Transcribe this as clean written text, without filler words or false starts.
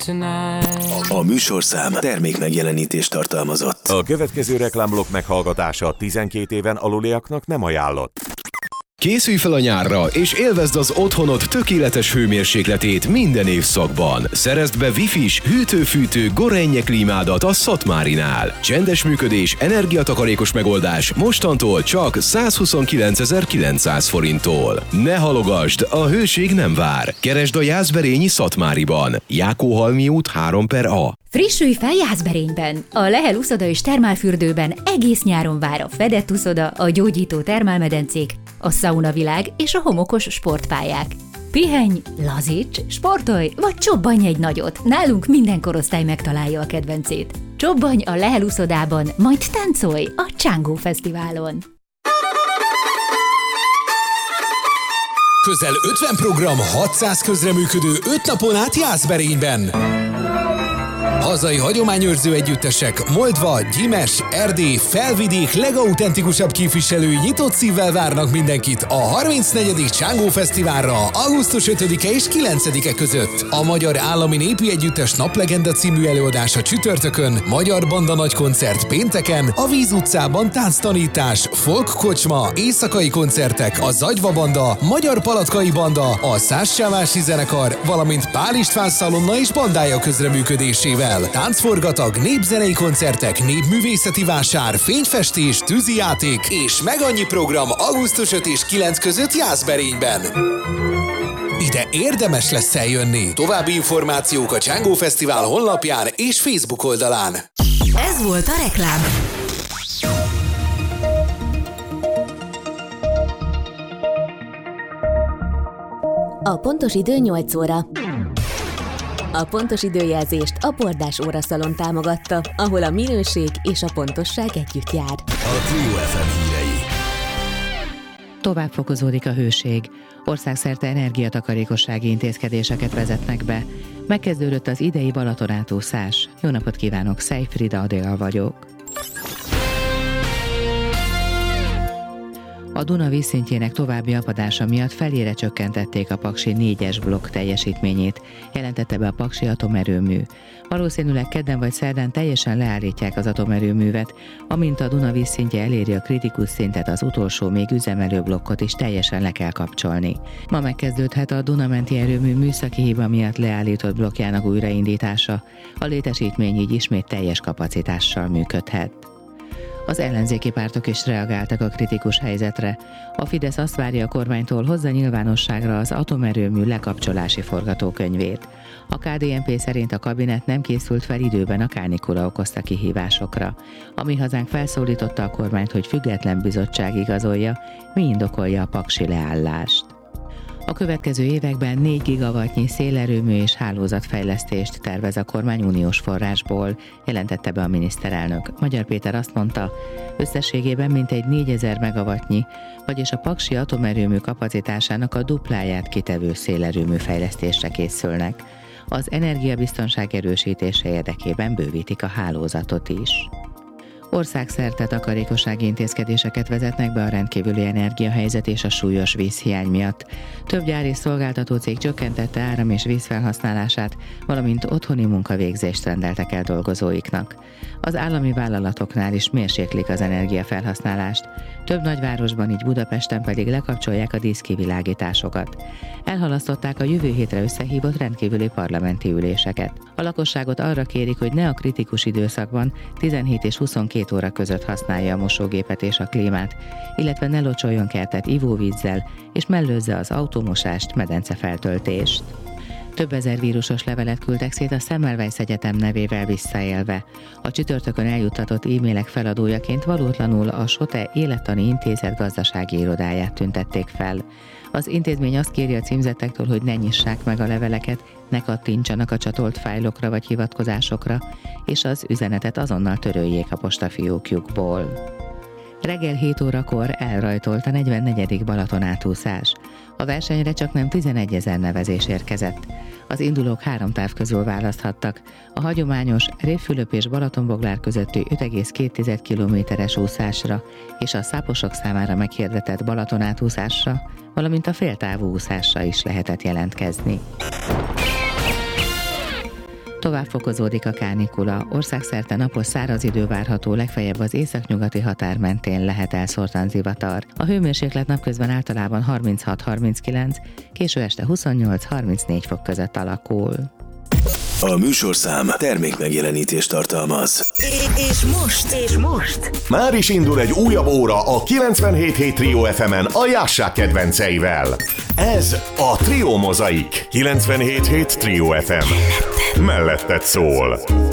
tonight. A műsorszám termékmegjelenítést tartalmazott. A következő reklámblokk meghallgatása 12 éven aluliaknak nem ajánlott. Készülj fel a nyárra, és élvezd az otthonod tökéletes hőmérsékletét minden évszakban. Szerezd be Wi-Fi-s, hűtő-fűtő Gorenje klímádat a Szatmárinál. Csendes működés, energiatakarékos megoldás mostantól csak 129.900 forinttól. Ne halogasd, a hőség nem vár. Keresd a Jászberényi Szatmáriban. Jákóhalmi út 3/A. Frissülj fel Jászberényben! A Lehel uszoda és termálfürdőben egész nyáron vár a fedett uszoda, a gyógyító termálmedencék, a szaunavilág és a homokos sportpályák. Pihenj, lazíts, sportolj, vagy csobbanj egy nagyot! Nálunk minden korosztály megtalálja a kedvencét. Csobbanj a Lehel uszodában, majd táncolj a Csángó Fesztiválon! Közel 50 program, 600 közreműködő 5 napon át Jászberényben. Hazai hagyományőrző együttesek, Moldva, Gyimes, Erdély, Felvidék legautentikusabb képviselői nyitott szívvel várnak mindenkit a 34. Csángó Fesztiválra augusztus 5-e és 9-e között. A Magyar Állami Népi Együttes Naplegenda című előadása csütörtökön, Magyar Banda nagykoncert pénteken, a Víz utcában tánctanítás, folk kocsma, éjszakai koncertek, a Zagyva Banda, Magyar Palatkai Banda, a Szássávvási Zenekar, valamint Pál István Szalonna és bandája közreműködésével. Táncforgatag, népzenei koncertek, népművészeti vásár, fényfestés, tűzijáték és meg annyi program augusztus 5 és 9 között Jászberényben. Ide érdemes lesz eljönni. További információk a Csángó Fesztivál honlapján és Facebook oldalán. Ez volt a reklám. A pontos idő 8 óra. A pontos időjelzést a Bordás óraszalon támogatta, ahol a minőség és a pontosság együtt jár. A Trio FM hírei. Tovább fokozódik a hőség. Országszerte energiatakarékossági intézkedéseket vezetnek be. Megkezdődött az idei Balatonátúszás. Jó napot kívánok, Szejfrida Adél vagyok. A Duna vízszintjének további apadása miatt felére csökkentették a Paksi 4-es blokk teljesítményét, jelentette be a Paksi atomerőmű. Valószínűleg kedden vagy szerdán teljesen leállítják az atomerőművet, amint a Duna vízszintje eléri a kritikus szintet, az utolsó még üzemelő blokkot is teljesen le kell kapcsolni. Ma megkezdődhet a Dunamenti erőmű műszaki hiba miatt leállított blokkjának újraindítása, a létesítmény így ismét teljes kapacitással működhet. Az ellenzéki pártok is reagáltak a kritikus helyzetre. A Fidesz azt várja a kormánytól, hozza nyilvánosságra az atomerőmű lekapcsolási forgatókönyvét. A KDNP szerint a kabinet nem készült fel időben a kánikula okozta kihívásokra. A Mi Hazánk felszólította a kormányt, hogy független bizottság igazolja, mi indokolja a paksi leállást. A következő években 4 gigawattnyi szélerőmű és hálózatfejlesztést tervez a kormány uniós forrásból, jelentette be a miniszterelnök. Magyar Péter azt mondta, összességében mintegy 4000 megawattnyi, vagyis a paksi atomerőmű kapacitásának a dupláját kitevő szélerőmű fejlesztésre készülnek. Az energiabiztonság erősítése érdekében bővítik a hálózatot is. Országszerte takarékossági intézkedéseket vezetnek be a rendkívüli energiahelyzet és a súlyos vízhiány miatt. Több gyári szolgáltató cég csökkentette áram- és vízfelhasználását, valamint otthoni munkavégzést rendeltek el dolgozóiknak. Az állami vállalatoknál is mérséklik az energiafelhasználást. Több nagyvárosban, így Budapesten pedig lekapcsolják a díszkivilágításokat. Elhalasztották a jövő hétre összehívott rendkívüli parlamenti üléseket. A lakosságot arra kérik, hogy ne a kritikus időszakban 17 és 22 óra között használja a mosógépet és a klímát, illetve ne locsoljon kertet ivóvízzel, és mellőzze az automosást, medencefeltöltést. Több ezer vírusos levelet küldtek szét a Semmelweis Egyetem nevével visszaélve. A csütörtökön eljuttatott e-mailek feladójaként valótlanul a SOTE Élettani Intézet gazdasági irodáját tüntették fel. Az intézmény azt kéri a címzettektől, hogy ne nyissák meg a leveleket, ne kattintsanak a csatolt fájlokra vagy hivatkozásokra, és az üzenetet azonnal töröljék a postafiókjukból. Reggel 7 órakor elrajtolt a 44. Balatonátúszás. A versenyre csaknem 11 000 nevezés érkezett. Az indulók 3 táv közül választhattak. A hagyományos Révfülöp és Balatonboglár közötti 5,2 kilométeres úszásra és a száposok számára meghirdetett Balatonátúszásra, valamint a féltávú úszásra is lehetett jelentkezni. Tovább fokozódik a kánikula. Országszerte napos száraz idő várható, legfeljebb az északnyugati határ mentén lehet elszórtan zivatar. A hőmérséklet napközben általában 36-39, késő este 28-34 fok között alakul. A műsorszám termékmegjelenítést tartalmaz. És most? Már is indul egy újabb óra a 97.7 Trio FM-en a Jássák kedvenceivel. Ez a Trio Mozaik. 97.7 Trio FM. Melletted szól.